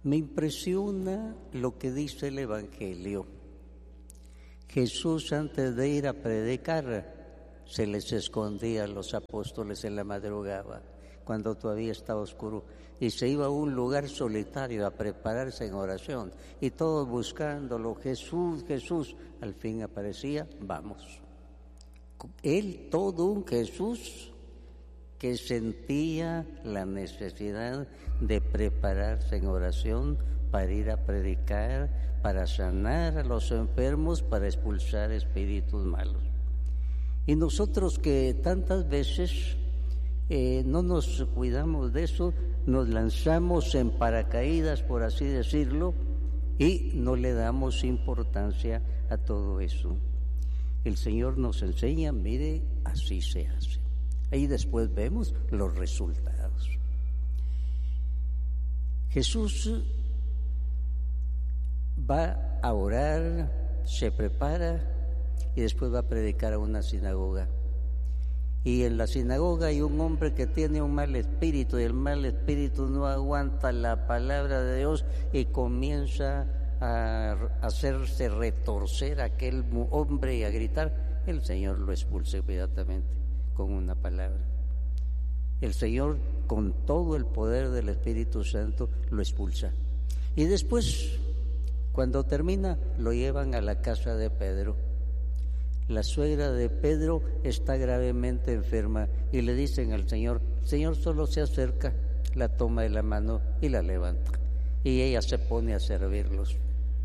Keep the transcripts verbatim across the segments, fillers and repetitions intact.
Me impresiona lo que dice el Evangelio. Jesús, antes de ir a predicar, se les escondía a los apóstoles en la madrugada, cuando todavía estaba oscuro, y se iba a un lugar solitario a prepararse en oración, y todos buscándolo, Jesús, Jesús, al fin aparecía, vamos. Él, todo un Jesús que sentía la necesidad de prepararse en oración para ir a predicar, para sanar a los enfermos, para expulsar espíritus malos. Y nosotros que tantas veces eh, no nos cuidamos de eso, nos lanzamos en paracaídas, por así decirlo, y no le damos importancia a todo eso. El Señor nos enseña, mire, así se hace. Ahí después vemos los resultados. Jesús va a orar, se prepara y después va a predicar a una sinagoga. Y en la sinagoga hay un hombre que tiene un mal espíritu, y el mal espíritu no aguanta la palabra de Dios y comienza a hacerse retorcer a aquel hombre y a gritar. El Señor lo expulsa inmediatamente con una palabra. El Señor, con todo el poder del Espíritu Santo, lo expulsa. Y después, cuando termina, lo llevan a la casa de Pedro. La suegra de Pedro está gravemente enferma y le dicen al Señor, el Señor solo se acerca, la toma de la mano y la levanta. Y ella se pone a servirlos.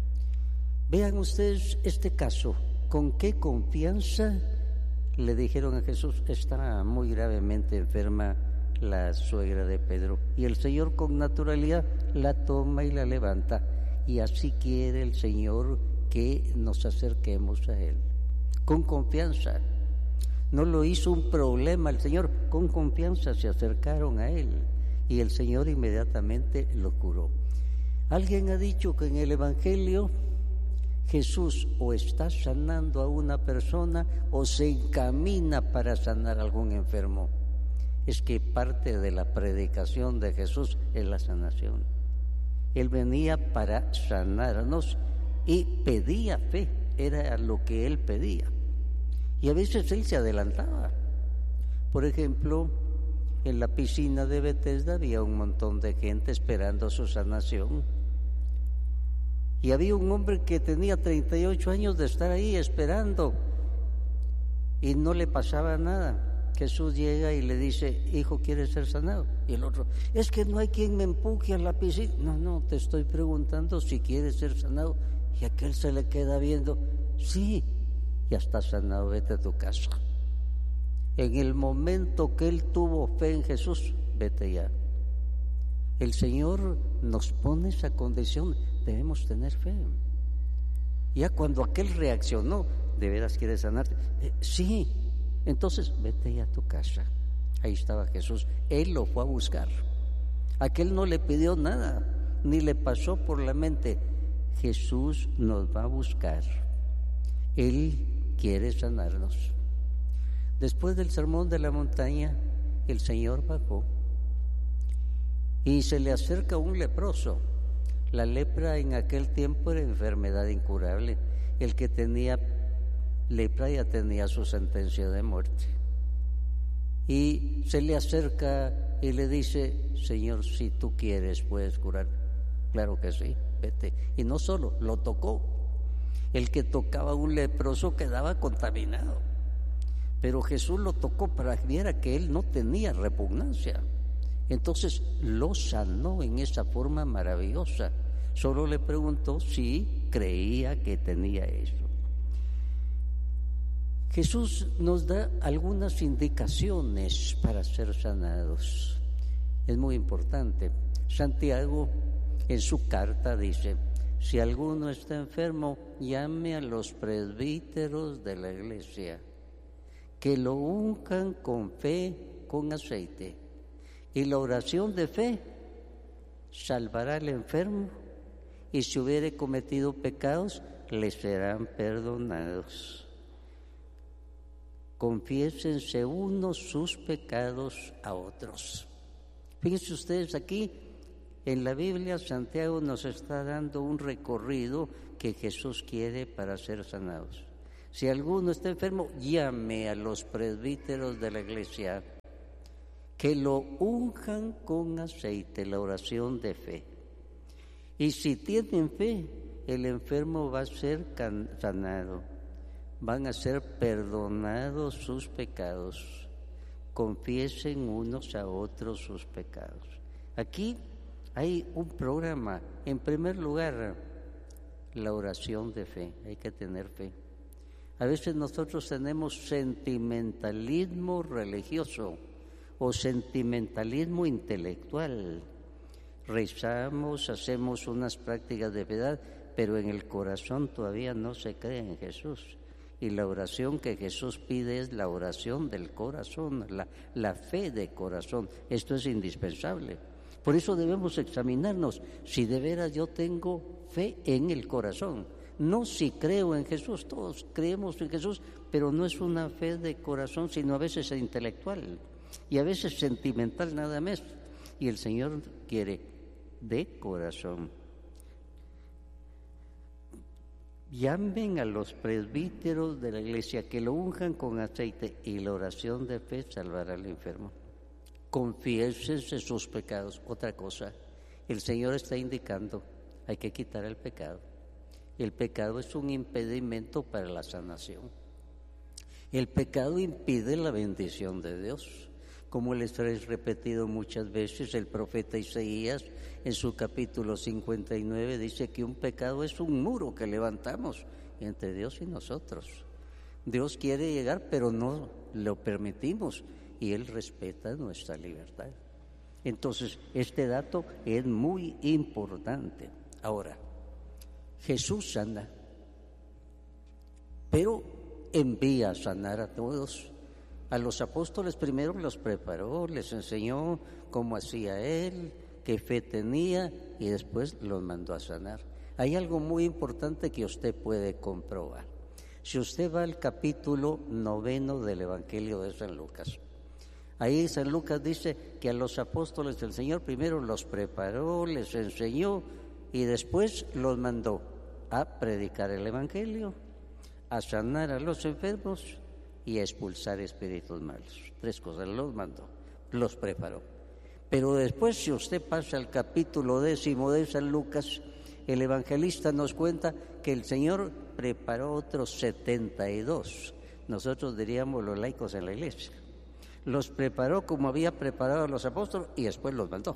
Vean ustedes este caso, con qué confianza le dijeron a Jesús, está muy gravemente enferma la suegra de Pedro. Y el Señor con naturalidad la toma y la levanta. Y así quiere el Señor que nos acerquemos a Él. Con confianza. No lo hizo un problema el Señor, con confianza se acercaron a Él. Y el Señor inmediatamente lo curó. Alguien ha dicho que en el Evangelio Jesús o está sanando a una persona o se encamina para sanar a algún enfermo. Es que parte de la predicación de Jesús es la sanación. Él venía para sanarnos y pedía fe, era lo que Él pedía. Y a veces Él se adelantaba. Por ejemplo, en la piscina de Betesda había un montón de gente esperando su sanación. Y había un hombre que tenía treinta y ocho años de estar ahí esperando y no le pasaba nada. Jesús llega y le dice, hijo, ¿quieres ser sanado? Y el otro, es que no hay quien me empuje a la piscina. No, no, te estoy preguntando si quieres ser sanado. Y aquel se le queda viendo, sí, ya estás sanado, vete a tu casa. En el momento que él tuvo fe en Jesús, vete ya. El Señor nos pone esa condición, debemos tener fe. Ya cuando aquel reaccionó, ¿de veras quieres sanarte? Eh, sí, entonces vete ya a tu casa. Ahí estaba Jesús, Él lo fue a buscar. Aquel no le pidió nada, ni le pasó por la mente. Jesús nos va a buscar. Él quiere sanarnos. Después del sermón de la montaña, el Señor bajó y se le acerca un leproso. La lepra en aquel tiempo era enfermedad incurable. El que tenía lepra ya tenía su sentencia de muerte. Y se le acerca y le dice, Señor, si tú quieres, puedes curar. Claro que sí, vete. Y no solo, lo tocó. El que tocaba a un leproso quedaba contaminado. Pero Jesús lo tocó para que viera que él no tenía repugnancia. Entonces lo sanó en esa forma maravillosa. Solo le preguntó si creía que tenía eso. Jesús nos da algunas indicaciones para ser sanados. Es muy importante. Santiago en su carta dice, si alguno está enfermo, llame a los presbíteros de la iglesia, que lo unjan con fe, con aceite. Y la oración de fe salvará al enfermo, y si hubiere cometido pecados, le serán perdonados. Confiésense unos sus pecados a otros. Fíjense ustedes aquí, En la Biblia, Santiago nos está dando un recorrido que Jesús quiere para ser sanados. Si alguno está enfermo, llame a los presbíteros de la iglesia, que lo unjan con aceite, la oración de fe. Y si tienen fe, el enfermo va a ser sanado, van a ser perdonados sus pecados. Confiesen unos a otros sus pecados. Aquí hay un programa. En primer lugar, la oración de fe. Hay que tener fe. A veces nosotros tenemos sentimentalismo religioso o sentimentalismo intelectual. Rezamos, hacemos unas prácticas de piedad, pero en el corazón todavía no se cree en Jesús. Y la oración que Jesús pide es la oración del corazón, la, la fe de corazón. Esto es indispensable. Por eso debemos examinarnos si de veras yo tengo fe en el corazón. No si creo en Jesús, todos creemos en Jesús, pero no es una fe de corazón, sino a veces intelectual y a veces sentimental nada más. Y el Señor quiere de corazón. Llamen a los presbíteros de la iglesia, que lo unjan con aceite, y la oración de fe salvará al enfermo. Confiésense sus pecados. Otra cosa, el Señor está indicando, hay que quitar el pecado. El pecado es un impedimento para la sanación. El pecado impide la bendición de Dios. Como les he repetido muchas veces, el profeta Isaías en su capítulo cincuenta y nueve dice que un pecado es un muro que levantamos entre Dios y nosotros. Dios quiere llegar, pero no lo permitimos, y Él respeta nuestra libertad. Entonces, este dato es muy importante. Ahora, Jesús sana, pero envía a sanar a todos. A los apóstoles primero los preparó, les enseñó cómo hacía Él, qué fe tenía, y después los mandó a sanar. Hay algo muy importante que usted puede comprobar. Si usted va al capítulo noveno del Evangelio de San Lucas, ahí San Lucas dice que a los apóstoles del Señor primero los preparó, les enseñó y después los mandó a predicar el Evangelio, a sanar a los enfermos y a expulsar espíritus malos. Tres cosas los mandó, los preparó. Pero después, si usted pasa al capítulo décimo de San Lucas, el evangelista nos cuenta que el Señor preparó otros setenta y dos. Nosotros diríamos los laicos en la iglesia. Los preparó como había preparado a los apóstoles y después los mandó.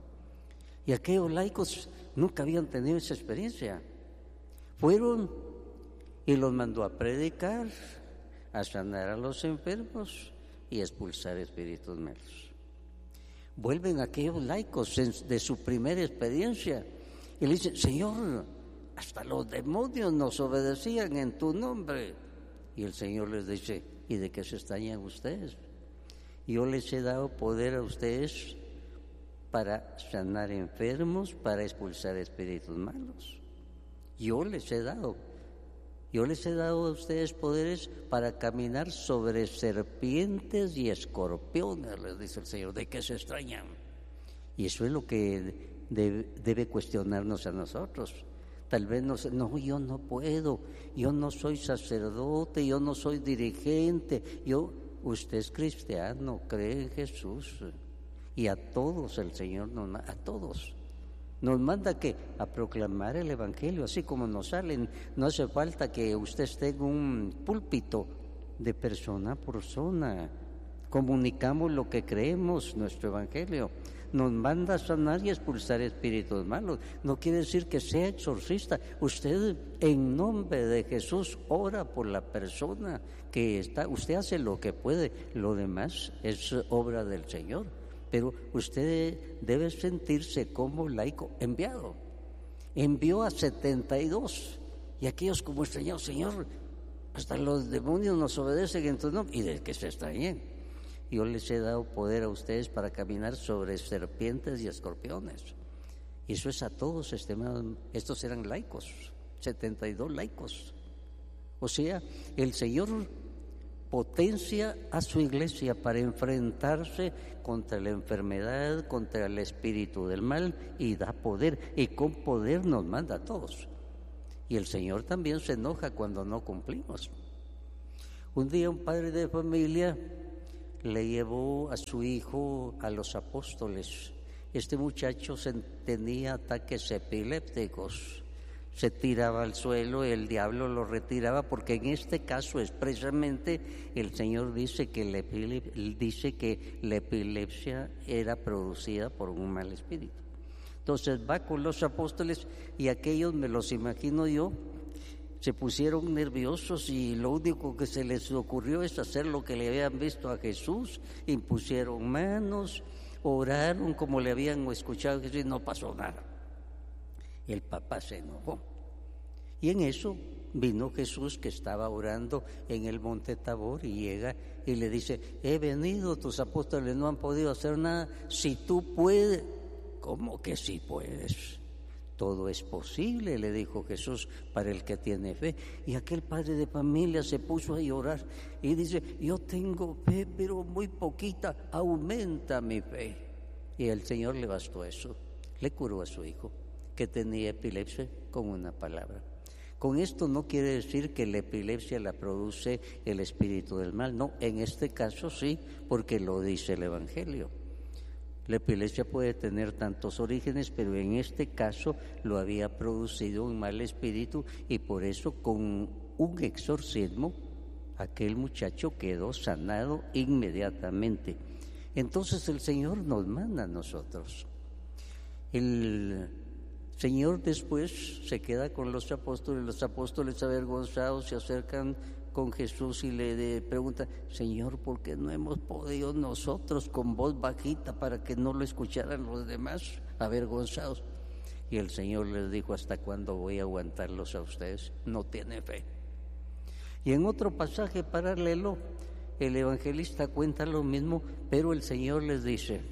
Y aquellos laicos nunca habían tenido esa experiencia. Fueron y los mandó a predicar, a sanar a los enfermos y a expulsar espíritus malos. Vuelven aquellos laicos de su primera experiencia y le dicen: Señor, hasta los demonios nos obedecían en tu nombre. Y el Señor les dice: ¿y de qué se extrañan ustedes? Yo les he dado poder a ustedes para sanar enfermos, para expulsar espíritus malos. Yo les he dado. Yo les he dado a ustedes poderes para caminar sobre serpientes y escorpiones, les dice el Señor. ¿De qué se extrañan? Y eso es lo que debe, debe cuestionarnos a nosotros. Tal vez no, no, yo no puedo, yo no soy sacerdote, yo no soy dirigente, yo, usted es cristiano, cree en Jesús. Y a todos el Señor nos manda, a todos. Nos manda que a proclamar el Evangelio, así como nos salen. No hace falta que usted esté en un púlpito, de persona por persona. Comunicamos lo que creemos, nuestro Evangelio. Nos manda a sanar y expulsar espíritus malos. No quiere decir que sea exorcista. Usted, en nombre de Jesús, ora por la persona que está. Usted hace lo que puede, lo demás es obra del Señor. Pero usted debe sentirse como laico enviado. Envió a setenta y dos, y aquellos como extrañados: Señor, hasta los demonios nos obedecen en tu nombre. ¿Y de qué se extrañen? Yo les he dado poder a ustedes para caminar sobre serpientes y escorpiones. Y eso es a todos, estimados. Estos eran laicos, setenta y dos laicos. O sea, el Señor potencia a su iglesia para enfrentarse contra la enfermedad, contra el espíritu del mal, y da poder, y con poder nos manda a todos. Y el Señor también se enoja cuando no cumplimos. Un día un padre de familia le llevó a su hijo a los apóstoles. Este muchacho tenía ataques epilépticos, se tiraba al suelo y el diablo lo retiraba, porque en este caso expresamente el Señor dice que la epilep- dice que la epilepsia era producida por un mal espíritu. Entonces va con los apóstoles y aquellos, me los imagino yo, se pusieron nerviosos y lo único que se les ocurrió es hacer lo que le habían visto a Jesús. Impusieron manos, oraron como le habían escuchado a Jesús y no pasó nada. El papá se enojó. Y en eso vino Jesús, que estaba orando en el monte Tabor, y llega y le dice: he venido, tus apóstoles no han podido hacer nada, si tú puedes. ¿Cómo que sí puedes? Todo es posible, le dijo Jesús, para el que tiene fe. Y aquel padre de familia se puso a llorar y dice: yo tengo fe, pero muy poquita, aumenta mi fe. Y el Señor le bastó eso, le curó a su hijo, que tenía epilepsia, con una palabra. Con esto no quiere decir que la epilepsia la produce el espíritu del mal, no, en este caso sí, porque lo dice el Evangelio. La epilepsia puede tener tantos orígenes, pero en este caso lo había producido un mal espíritu, y por eso con un exorcismo aquel muchacho quedó sanado inmediatamente. Entonces el Señor nos manda a nosotros. El Señor después se queda con los apóstoles, los apóstoles avergonzados se acercan con Jesús y le preguntan: Señor, ¿por qué no hemos podido nosotros con voz bajita para que no lo escucharan los demás, avergonzados? Y el Señor les dijo: ¿hasta cuándo voy a aguantarlos a ustedes? No tiene fe. Y en otro pasaje paralelo, el evangelista cuenta lo mismo, pero el Señor les dice: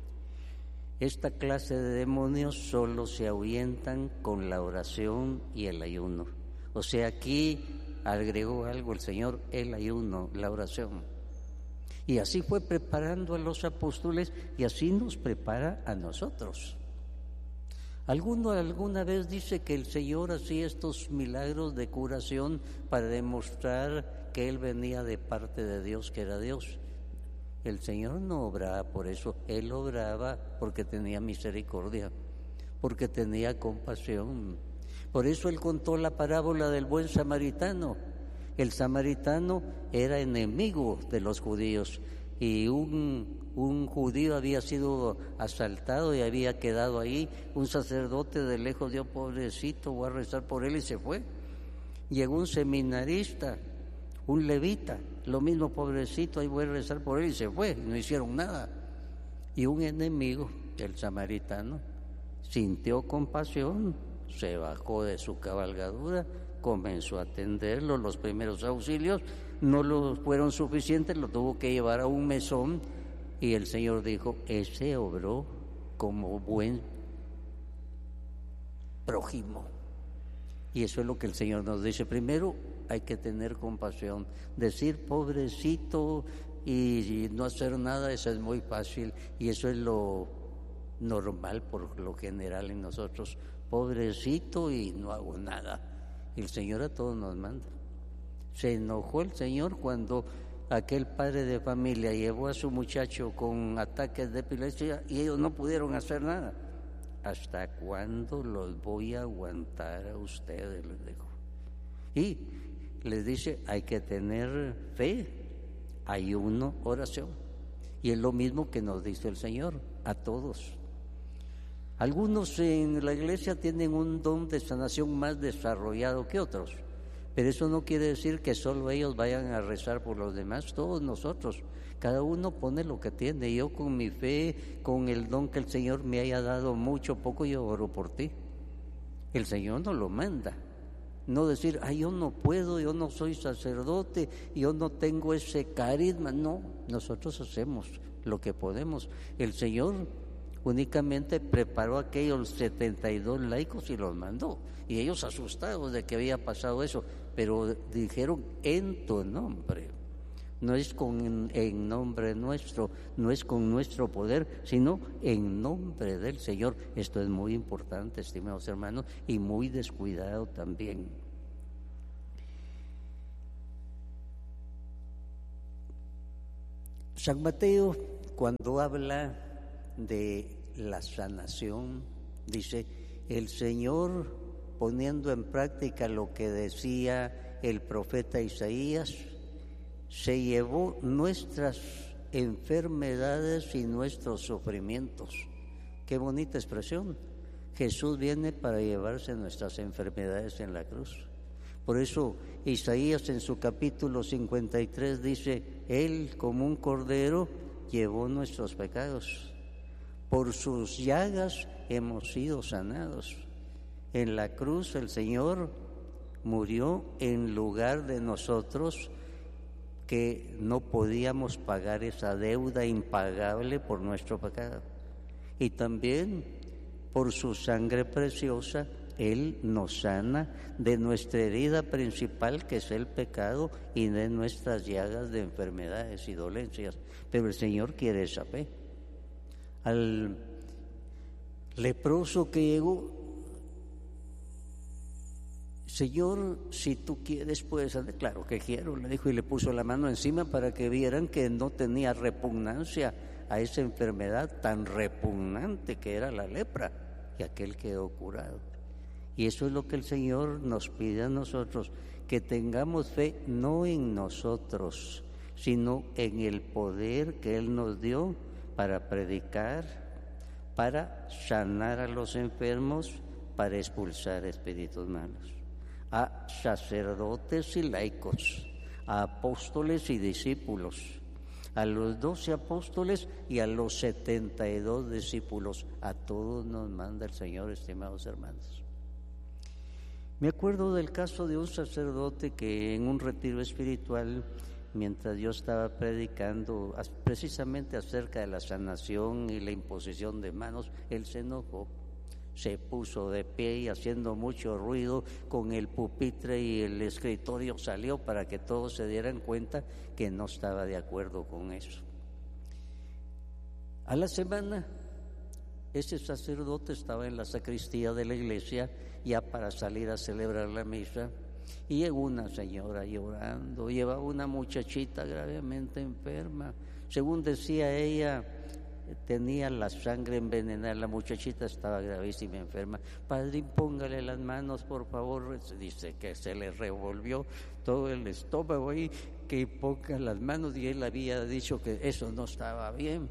esta clase de demonios solo se ahuyentan con la oración y el ayuno. O sea, aquí agregó algo el Señor: el ayuno, la oración. Y así fue preparando a los apóstoles, y así nos prepara a nosotros. Alguno alguna vez dice que el Señor hacía estos milagros de curación para demostrar que Él venía de parte de Dios, que era Dios. El Señor no obraba por eso, Él obraba porque tenía misericordia, porque tenía compasión. Por eso Él contó la parábola del buen samaritano. El samaritano era enemigo de los judíos, y un, un judío había sido asaltado y había quedado ahí. Un sacerdote de lejos dio: pobrecito, voy a rezar por él, y se fue. Llegó un seminarista, un levita, lo mismo, pobrecito, ahí voy a rezar por él, y se fue, y no hicieron nada. Y un enemigo, el samaritano, sintió compasión, se bajó de su cabalgadura, comenzó a atenderlo. Los primeros auxilios no los fueron suficientes, lo tuvo que llevar a un mesón, y el Señor dijo: ese obró como buen prójimo. Y eso es lo que el Señor nos dice. Primero hay que tener compasión. Decir pobrecito y no hacer nada, eso es muy fácil, y eso es lo normal por lo general en nosotros. Pobrecito y no hago nada. El Señor a todos nos manda. Se enojó el Señor cuando aquel padre de familia llevó a su muchacho con ataques de epilepsia y ellos no pudieron hacer nada. ¿Hasta cuándo los voy a aguantar a ustedes?, les dijo. Y les dice: hay que tener fe, ayuno, oración. Y es lo mismo que nos dice el Señor a todos. Algunos en la iglesia tienen un don de sanación más desarrollado que otros, pero eso no quiere decir que solo ellos vayan a rezar por los demás. Todos nosotros, cada uno pone lo que tiene. Yo con mi fe, con el don que el Señor me haya dado, mucho, poco, yo oro por ti. El Señor nos lo manda. No decir: ay, yo no puedo, yo no soy sacerdote, yo no tengo ese carisma. No, nosotros hacemos lo que podemos. El Señor únicamente preparó a aquellos setenta y dos laicos y los mandó, y ellos asustados de que había pasado eso, pero dijeron: en tu nombre. No es con, en nombre nuestro, no es con nuestro poder, sino en nombre del Señor. Esto es muy importante, estimados hermanos, y muy descuidado también. San Mateo, cuando habla de la sanación, dice: el Señor, poniendo en práctica lo que decía el profeta Isaías, se llevó nuestras enfermedades y nuestros sufrimientos. Qué bonita expresión. Jesús viene para llevarse nuestras enfermedades en la cruz. Por eso Isaías en su capítulo cincuenta y tres dice: Él, como un cordero, llevó nuestros pecados. Por sus llagas hemos sido sanados. En la cruz el Señor murió en lugar de nosotros, que no podíamos pagar esa deuda impagable por nuestro pecado. Y también por su sangre preciosa Él nos sana de nuestra herida principal, que es el pecado, y de nuestras llagas de enfermedades y dolencias. Pero el Señor quiere esa fe. Al leproso que llegó: Señor, si tú quieres puedes hacer. Claro que quiero, le dijo, y le puso la mano encima para que vieran que no tenía repugnancia a esa enfermedad tan repugnante que era la lepra, y aquel quedó curado. Y eso es lo que el Señor nos pide a nosotros, que tengamos fe no en nosotros, sino en el poder que Él nos dio para predicar, para sanar a los enfermos, para expulsar espíritus malos. A sacerdotes y laicos, a apóstoles y discípulos, a los doce apóstoles y a los setenta y dos discípulos. A todos nos manda el Señor, estimados hermanos. Me acuerdo del caso de un sacerdote que en un retiro espiritual, mientras yo estaba predicando precisamente acerca de la sanación y la imposición de manos, él se enojó. Se puso de pie y, haciendo mucho ruido con el pupitre y el escritorio, salió para que todos se dieran cuenta que no estaba de acuerdo con eso. A la semana, ese sacerdote estaba en la sacristía de la iglesia ya para salir a celebrar la misa, y llegó una señora llorando. Llevaba una muchachita gravemente enferma. Según decía ella, tenía la sangre envenenada. La muchachita estaba gravísima enferma. Padre, póngale las manos, por favor. Dice que se le revolvió todo el estómago ahí, que ponga las manos, y él había dicho que eso no estaba bien.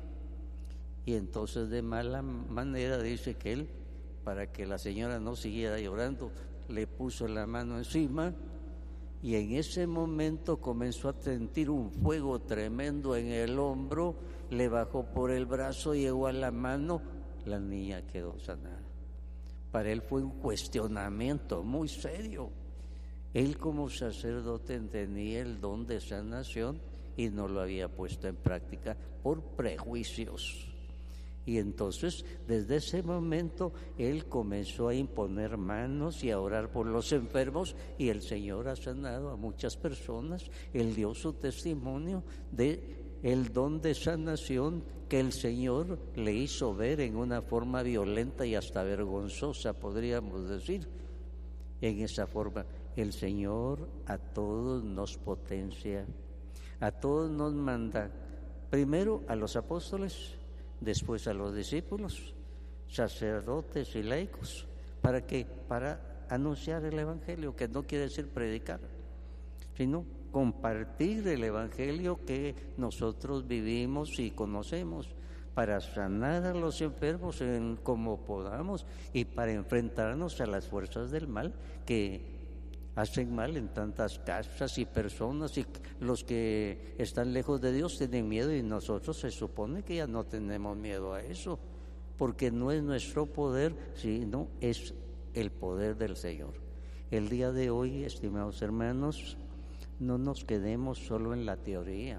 Y entonces, de mala manera, dice que él, para que la señora no siguiera llorando, le puso la mano encima, y en ese momento comenzó a sentir un fuego tremendo en el hombro. Le bajó por el brazo, llegó a la mano, la niña quedó sanada. Para él fue un cuestionamiento muy serio. Él, como sacerdote, tenía el don de sanación y no lo había puesto en práctica por prejuicios. Y entonces, desde ese momento, él comenzó a imponer manos y a orar por los enfermos, y el Señor ha sanado a muchas personas. Él dio su testimonio de el don de sanación que el Señor le hizo ver en una forma violenta y hasta vergonzosa, podríamos decir. En esa forma, el Señor a todos nos potencia, a todos nos manda, primero a los apóstoles, después a los discípulos, sacerdotes y laicos, para que para anunciar el Evangelio, que no quiere decir predicar, sino compartir el Evangelio que nosotros vivimos y conocemos, para sanar a los enfermos en como podamos, y para enfrentarnos a las fuerzas del mal que hacen mal en tantas casas y personas, y los que están lejos de Dios tienen miedo, y nosotros se supone que ya no tenemos miedo a eso, porque no es nuestro poder, sino es el poder del Señor. El día de hoy, estimados hermanos, no nos quedemos solo en la teoría.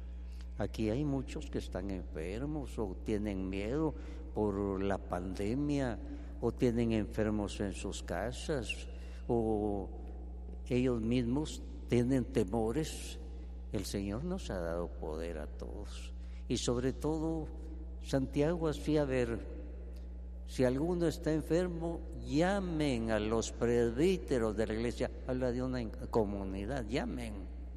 Aquí hay muchos que están enfermos o tienen miedo por la pandemia, o tienen enfermos en sus casas, o ellos mismos tienen temores El Señor nos ha dado poder a todos. Y sobre todo, Santiago hacía ver, si alguno está enfermo, llamen a los presbíteros de la iglesia. Habla de una comunidad, llamen.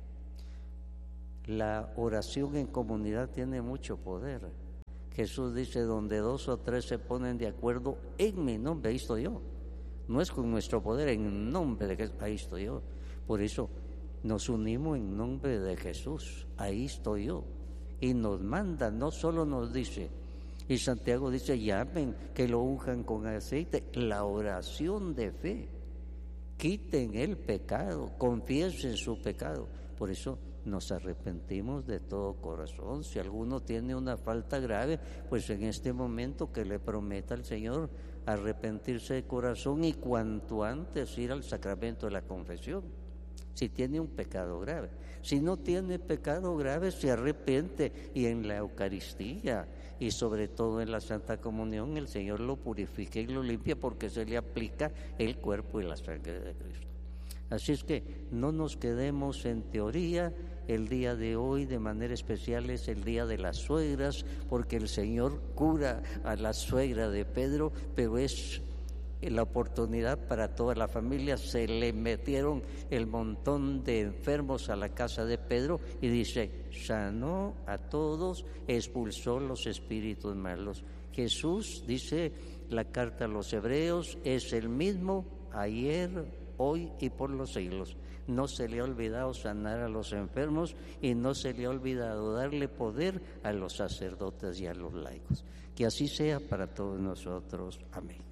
La oración en comunidad tiene mucho poder. Jesús dice, donde dos o tres se ponen de acuerdo en mi nombre, ahí estoy yo. No es con nuestro poder, en nombre de Jesús, ahí estoy yo. Por eso nos unimos en nombre de Jesús, ahí estoy yo. Y nos manda, no solo nos dice, y Santiago dice, llamen, que lo unjan con aceite, la oración de fe. Quiten el pecado, confiesen su pecado. Por eso nos arrepentimos de todo corazón. Si alguno tiene una falta grave, pues en este momento que le prometa al Señor arrepentirse de corazón y cuanto antes ir al sacramento de la confesión. Si tiene un pecado grave. Si no tiene pecado grave, se arrepiente y en la Eucaristía y sobre todo en la Santa Comunión el Señor lo purifica y lo limpia porque se le aplica el cuerpo y la sangre de Cristo. Así es que no nos quedemos en teoría. El día de hoy de manera especial es el día de las suegras, porque el Señor cura a la suegra de Pedro, pero es la oportunidad para toda la familia. Se le metieron el montón de enfermos a la casa de Pedro y dice, sanó a todos, expulsó los espíritus malos. Jesús, dice la carta a los Hebreos, es el mismo ayer, hoy y por los siglos. No se le ha olvidado sanar a los enfermos y no se le ha olvidado darle poder a los sacerdotes y a los laicos. Que así sea para todos nosotros. Amén.